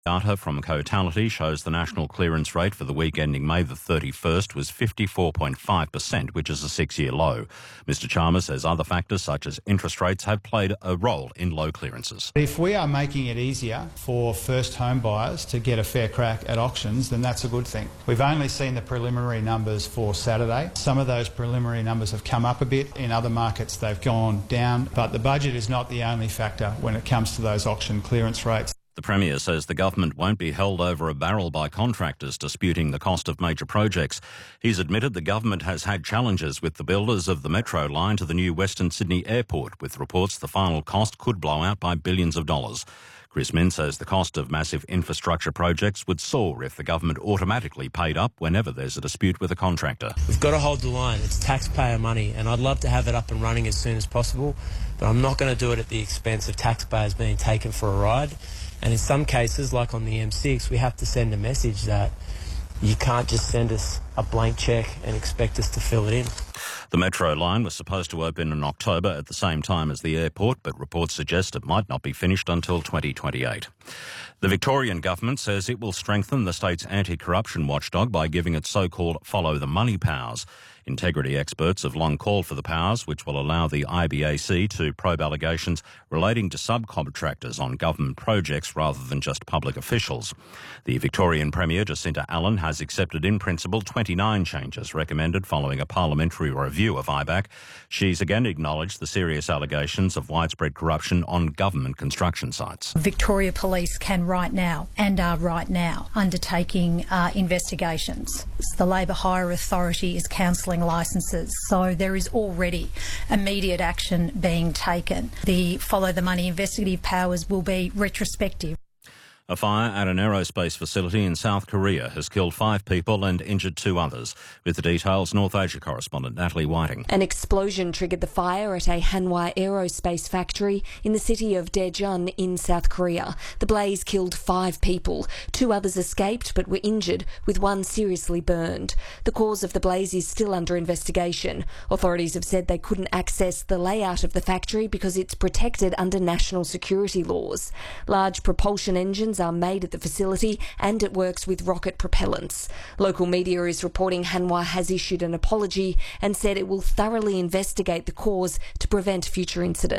Data from Cotality shows the national clearance rate for the week ending May the 31st was 54.5%, which is a 6-year low. Mr Chalmers says other factors such as interest rates have played a role in low clearances. If we are making it easier for first home buyers to get a fair crack at auctions, then that's a good thing. We've only seen the preliminary numbers for Saturday. Some of those preliminary numbers have come up a bit. In other markets they've gone down, but the budget is not the only factor when it comes to those auction clearance rates. The Premier says the government won't be held over a barrel by contractors disputing the cost of major projects. He's admitted the government has had challenges with the builders of the Metro line to the new Western Sydney Airport, with reports the final cost could blow out by billions of dollars. Chris Minns says the cost of massive infrastructure projects would soar if the government automatically paid up whenever there's a dispute with a contractor. We've got to hold the line. It's taxpayer money, and I'd love to have it up and running as soon as possible, but I'm not going to do it at the expense of taxpayers being taken for a ride. And in some cases, like on the M6, we have to send a message that you can't just send us a blank cheque and expect us to fill it in. The Metro line was supposed to open in October at the same time as the airport, but reports suggest it might not be finished until 2028. The Victorian government says it will strengthen the state's anti-corruption watchdog by giving it so-called follow the money powers. Integrity experts have long called for the powers, which will allow the IBAC to probe allegations relating to subcontractors on government projects rather than just public officials. The Victorian Premier, Jacinta Allan, has accepted in principle 29 changes recommended following a parliamentary review of IBAC. She's again acknowledged the serious allegations of widespread corruption on government construction sites. Victoria Police can right now and are right now undertaking investigations. The Labor Hire Authority is cancelling licences, so there is already immediate action being taken. The follow the money investigative powers will be retrospective. A fire at an aerospace facility in South Korea has killed 5 people and injured 2 others. With the details, North Asia correspondent Natalie Whiting. An explosion triggered the fire at a Hanwha aerospace factory in the city of Daejeon in South Korea. The blaze killed 5 people. 2 others escaped but were injured, with 1 seriously burned. The cause of the blaze is still under investigation. Authorities have said they couldn't access the layout of the factory because it's protected under national security laws. Large propulsion engines are made at the facility and it works with rocket propellants. Local media is reporting Hanwha has issued an apology and said it will thoroughly investigate the cause to prevent future incidents.